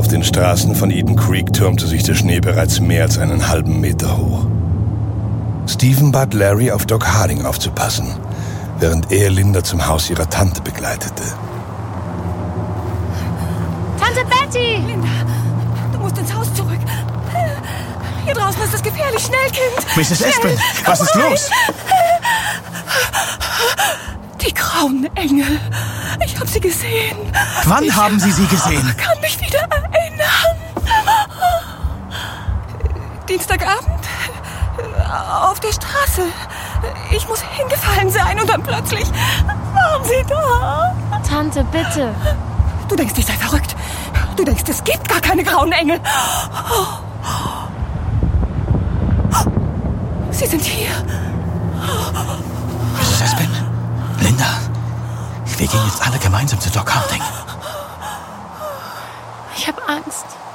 Auf den Straßen von Eden Creek türmte sich der Schnee bereits mehr als einen halben Meter hoch. Stephen bat Larry, auf Doc Harding aufzupassen, während er Linda zum Haus ihrer Tante begleitete. Tante Betty! Linda, du musst ins Haus zurück. Hier draußen ist es gefährlich. Schnell, Kind! Mrs. Espin, was ist los? Die grauen Engel. Ich habe sie gesehen. Wann haben Sie sie gesehen? Ich kann mich wieder erinnern. Dienstagabend auf der Straße. Ich muss hingefallen sein und dann plötzlich waren sie da. Tante, bitte. Du denkst, ich sei verrückt. Du denkst, es gibt gar keine grauen Engel. Sie sind hier. Mrs. Espin, Linda, wir gehen jetzt alle gemeinsam zu Doc Harding. Ich habe Angst.